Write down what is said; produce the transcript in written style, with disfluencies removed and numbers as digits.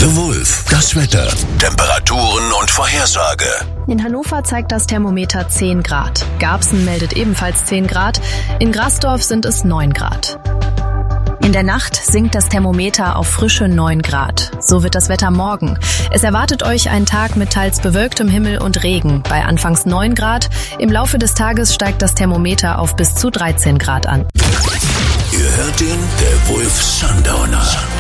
The Wolf, das Wetter, Temperaturen und Vorhersage. In Hannover zeigt das Thermometer 10 Grad. Garbsen meldet ebenfalls 10 Grad. In Grasdorf sind es 9 Grad. In der Nacht sinkt das Thermometer auf frische 9 Grad. So wird das Wetter morgen. Es erwartet euch ein Tag mit teils bewölktem Himmel und Regen. Bei anfangs 9 Grad. Im Laufe des Tages steigt das Thermometer auf bis zu 13 Grad an. Ihr hört den, der Wolf Sundowner.